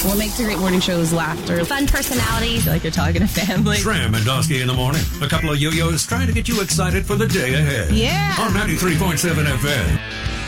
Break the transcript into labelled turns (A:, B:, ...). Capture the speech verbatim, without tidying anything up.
A: What makes a great morning show is laughter.
B: Fun personalities.
A: Like you're talking to family.
C: Tram and Dosky in the morning. A couple of yo-yos trying to get you excited for the day ahead.
A: Yeah.
C: On ninety-three point seven F M.